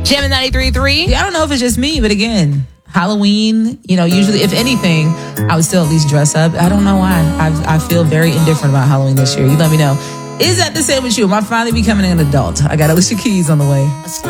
Jam 93.3. I don't know if it's just me, but again, Halloween, usually, if anything, I would still at least dress up. I don't know why. I feel very indifferent about Halloween this year. You let me know. Is that the same with you? Am I finally becoming an adult? I got Alicia Keys on the way.